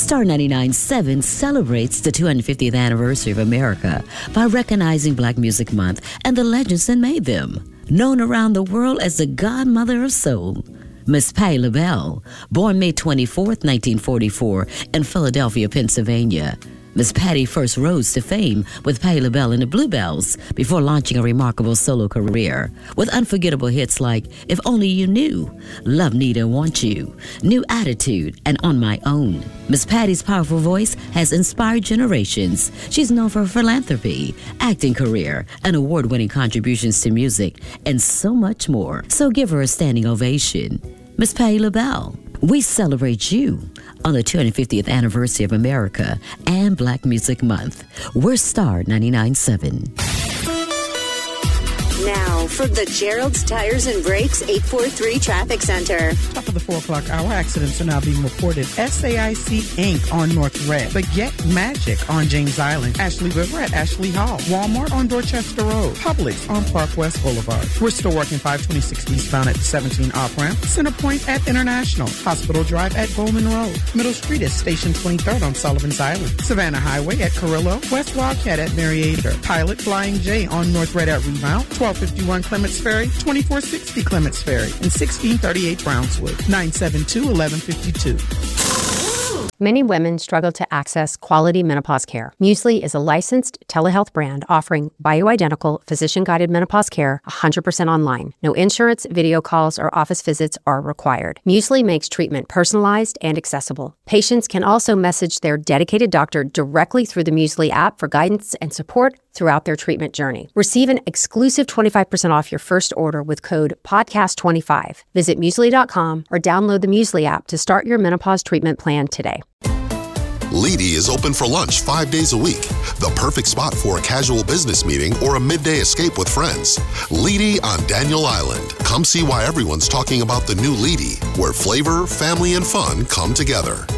Star 99.7 celebrates the 250th anniversary of America by recognizing Black Music Month and the legends that made them. Known around the world as the godmother of soul, Miss Patti LaBelle, born May 24, 1944, in Philadelphia, Pennsylvania. Miss Patti first rose to fame with Patti LaBelle and the Bluebells before launching a remarkable solo career with unforgettable hits like If Only You Knew, Love Need and Want You, New Attitude, and On My Own. Miss Patti's powerful voice has inspired generations. She's known for her philanthropy, acting career, and award-winning contributions to music, and so much more. So give her a standing ovation. Miss Patti LaBelle, we celebrate you on the 250th anniversary of America and Black Music Month. We're Star 99.7. Now, from the Gerald's Tires and Brakes 843 Traffic Center. Top of the 4 o'clock hour, accidents are now being reported. SAIC Inc. on North Red. Baguette Magic on James Island. Ashley River at Ashley Hall. Walmart on Dorchester Road. Publix on Park West Boulevard. We're still working 526 eastbound at the 17 off-ramp. Centerpoint at International. Hospital Drive at Bowman Road. Middle Street at Station 23rd on Sullivan's Island. Savannah Highway at Carrillo. West Wildcat at Marietta. Pilot Flying J on North Red at Rebound. 1251 Clements Ferry, 2460 Clements Ferry, and 1638 Brownswood, 972-1152. Many women struggle to access quality menopause care. Muesli is a licensed telehealth brand offering bioidentical, physician-guided menopause care 100% online. No insurance, video calls, or office visits are required. Muesli makes treatment personalized and accessible. Patients can also message their dedicated doctor directly through the Muesli app for guidance and support throughout their treatment journey. Receive an exclusive 25% off your first order with code PODCAST25. Visit Muesli.com or download the Muesli app to start your menopause treatment plan today. Leedy is open for lunch 5 days a week. The perfect spot for a casual business meeting or a midday escape with friends. Leedy on Daniel Island. Come see why everyone's talking about the new Leedy, where flavor, family, and fun come together.